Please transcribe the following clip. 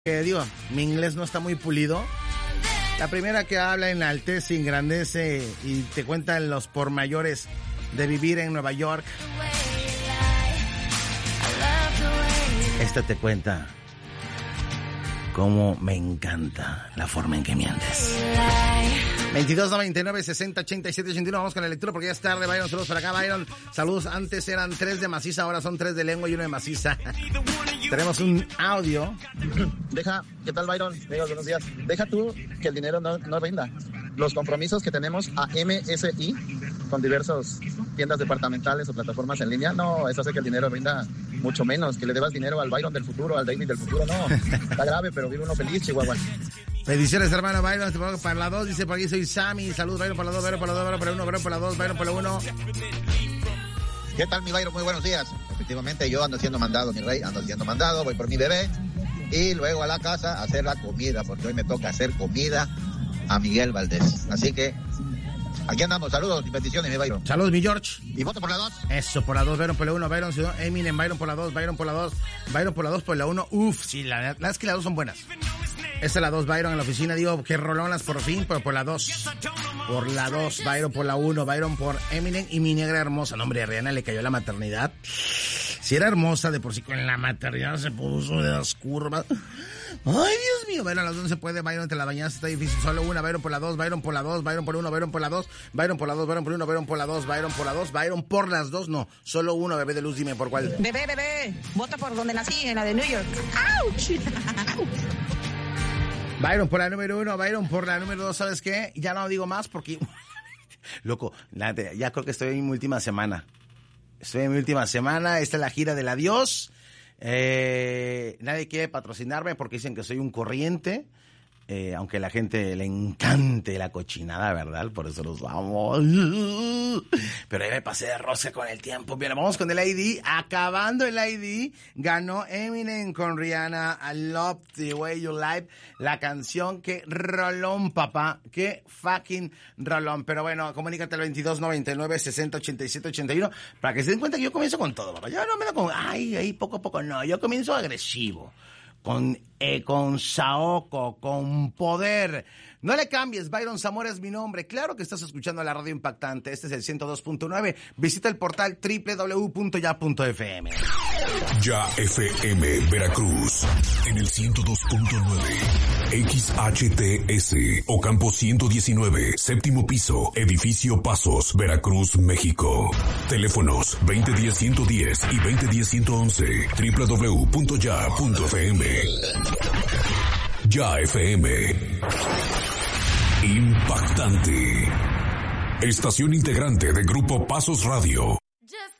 Digo, mi inglés no está muy pulido. La primera que habla enaltece, engrandece y te cuenta los pormayores de vivir en Nueva York. Esta te cuenta cómo me encanta la forma en que mientes. 22 99 60 87 81. Vamos con la lectura porque ya es tarde. Byron, saludos para acá, Byron. Saludos. Antes eran 3 de maciza, ahora son 3 de lengua y 1 de maciza. Tenemos un audio. ¿Qué tal, Byron? Amigos, buenos días. Deja tú que el dinero no rinda. Los compromisos que tenemos a MSI con diversas tiendas departamentales o plataformas en línea, no, eso hace que el dinero rinda mucho menos. Que le debas dinero al Byron del futuro, al David del futuro, no. Está grave, pero vive uno feliz, Chihuahua. Bendiciones, hermano Byron. Te pongo para la 2. Dice por aquí, soy Sammy. Saludos, Byron por la 2, Byron por la 2, Byron por la 1, Byron por la 2, Byron por la 1. ¿Qué tal, mi Byron? Muy buenos días. Efectivamente, yo ando siendo mandado, mi rey, voy por mi bebé y luego a la casa a hacer la comida, porque hoy me toca hacer comida a Miguel Valdés. Así que aquí andamos. Saludos y bendiciones, mi Byron. Saludos, mi George. ¿Y voto por la 2? Eso, por la 2, Byron por la 1, Byron, Eminem, Byron por la 2, Byron por la 2, Byron por la 2, por la 1. Uf, sí, la verdad es que las dos son buenas. Esta es la 2, Byron en la oficina. Digo, que rolonas por fin, pero por la 2. Por la 2, Byron por la 1, Byron por Eminem y mi negra hermosa. No, hombre, a Rihanna le cayó la maternidad. Si era hermosa de por sí, con la maternidad se puso de las curvas. Ay, Dios mío. Byron, a las 2 no se puede. Byron, te la bañaste, está difícil. Solo una, Byron por la 2, Byron por la 2, Byron por 1, Byron por la 2, Byron por la 2, Byron por 1, Byron por la 2, Byron por la 2, Byron por las 2, no. Solo uno, bebé de luz, dime por cuál. Bebé, vota por donde nací, en la de New York. ¡Auch! Byron por la número 1, Byron por la número 2, ¿sabes qué? Ya no digo más porque... Loco, ya creo que estoy en mi última semana. Esta es la gira del adiós. Nadie quiere patrocinarme porque dicen que soy un corriente. Aunque a la gente le encante la cochinada, ¿verdad? Por eso nos vamos. Pero ahí me pasé de rosca con el tiempo. Bien, vamos con el ID. Acabando el ID, ganó Eminem con Rihanna, I Love the Way You Lie. La canción que rolón, papá. Que fucking rolón. Pero bueno, comunícate al 22 99 60 87 81 para que se den cuenta que yo comienzo con todo, papá. Yo no me da con, ahí poco a poco, no. Yo comienzo agresivo. Con saoco, con poder. No le cambies, Byron Zamora es mi nombre. Claro que estás escuchando la radio impactante. Este es el 102.9. Visita el portal www.ya.fm. Ya FM Veracruz en el 102.9 XHTS Ocampo 119 séptimo piso edificio Pasos Veracruz, México. Teléfonos 2010-110 y 2010-111 www.ya.fm. Ya FM impactante. Estación integrante de Grupo Pasos Radio.